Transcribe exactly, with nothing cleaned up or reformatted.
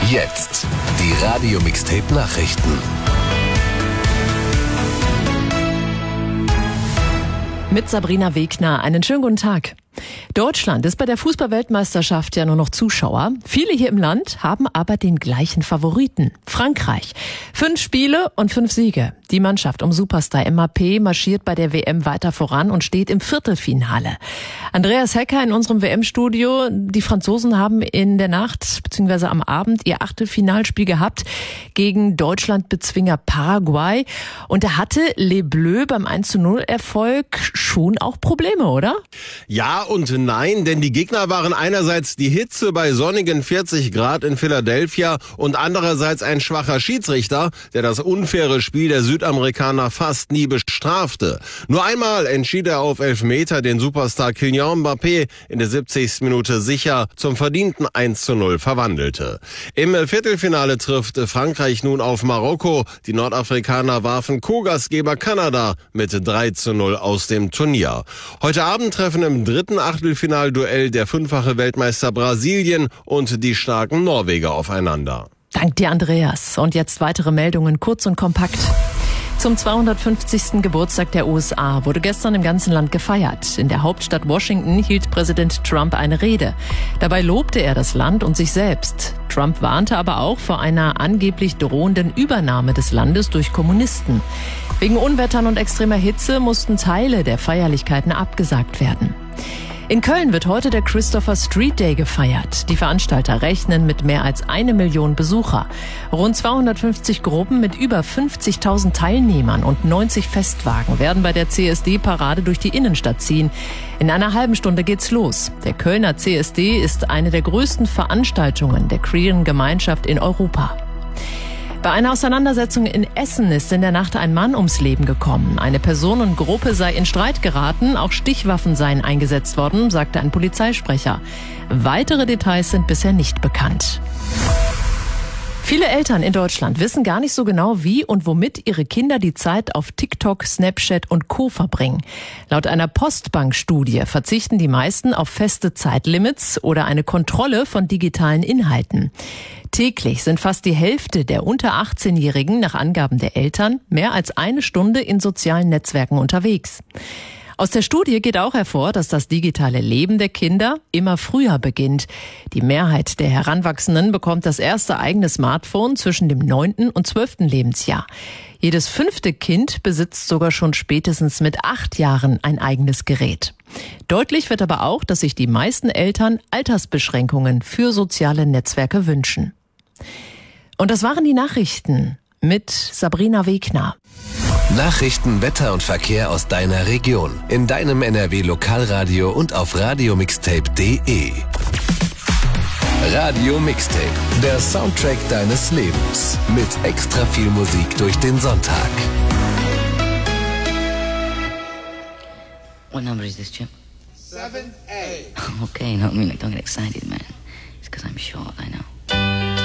Jetzt die Radio-Mixtape-Nachrichten. Mit Sabrina Wegner. Einen schönen guten Tag. Deutschland ist bei der Fußball-Weltmeisterschaft ja nur noch Zuschauer. Viele hier im Land haben aber den gleichen Favoriten. Frankreich. Fünf Spiele und fünf Siege. Die Mannschaft um Superstar Mbappé marschiert bei der W M weiter voran und steht im Viertelfinale. Andreas Hecker in unserem W M-Studio. Die Franzosen haben in der Nacht bzw. am Abend ihr Achtelfinalspiel gehabt gegen Deutschland-Bezwinger Paraguay. Und da hatte Les Bleus beim eins zu null Erfolg schon auch Probleme, oder? Ja und nein, denn die Gegner waren einerseits die Hitze bei sonnigen vierzig Grad in Philadelphia und andererseits ein schwacher Schiedsrichter, der das unfaire Spiel der Südamerikaner fast nie bestrafte. Nur einmal entschied er auf Elfmeter den Superstar Kylian Mbappé in der siebzigsten Minute sicher zum verdienten eins zu null verwandelte. Im Viertelfinale trifft Frankreich nun auf Marokko. Die Nordafrikaner warfen Co-Gastgeber Kanada mit drei zu null aus dem Turnier. Heute Abend treffen im dritten Achtelfinalduell der fünffache Weltmeister Brasilien und die starken Norweger aufeinander. Dank dir, Andreas. Und jetzt weitere Meldungen, kurz und kompakt. Zum zweihundertfünfzigsten Geburtstag der U S A wurde gestern im ganzen Land gefeiert. In der Hauptstadt Washington hielt Präsident Trump eine Rede. Dabei lobte er das Land und sich selbst. Trump warnte aber auch vor einer angeblich drohenden Übernahme des Landes durch Kommunisten. Wegen Unwettern und extremer Hitze mussten Teile der Feierlichkeiten abgesagt werden. In Köln wird heute der Christopher Street Day gefeiert. Die Veranstalter rechnen mit mehr als eine Million Besucher. Rund zweihundertfünfzig Gruppen mit über fünfzigtausend Teilnehmern und neunzig Festwagen werden bei der C S D-Parade durch die Innenstadt ziehen. In einer halben Stunde geht's los. Der Kölner C S D ist eine der größten Veranstaltungen der queeren Gemeinschaft in Europa. Bei einer Auseinandersetzung in Essen ist in der Nacht ein Mann ums Leben gekommen. Eine Personengruppe sei in Streit geraten, auch Stichwaffen seien eingesetzt worden, sagte ein Polizeisprecher. Weitere Details sind bisher nicht bekannt. Viele Eltern in Deutschland wissen gar nicht so genau, wie und womit ihre Kinder die Zeit auf TikTok, Snapchat und Co. verbringen. Laut einer Postbank-Studie verzichten die meisten auf feste Zeitlimits oder eine Kontrolle von digitalen Inhalten. Täglich sind fast die Hälfte der unter achtzehnjährigen nach Angaben der Eltern mehr als eine Stunde in sozialen Netzwerken unterwegs. Aus der Studie geht auch hervor, dass das digitale Leben der Kinder immer früher beginnt. Die Mehrheit der Heranwachsenden bekommt das erste eigene Smartphone zwischen dem neunten und zwölften Lebensjahr. Jedes fünfte Kind besitzt sogar schon spätestens mit acht Jahren ein eigenes Gerät. Deutlich wird aber auch, dass sich die meisten Eltern Altersbeschränkungen für soziale Netzwerke wünschen. Und das waren die Nachrichten mit Sabrina Wegner. Nachrichten, Wetter und Verkehr aus deiner Region. In deinem N R W-Lokalradio und auf radiomixtape punkt de. Radio Mixtape, der Soundtrack deines Lebens. Mit extra viel Musik durch den Sonntag. What number is this, Chip? seven A. Okay, no, I mean, like, don't get excited, man. It's because I'm short, I know.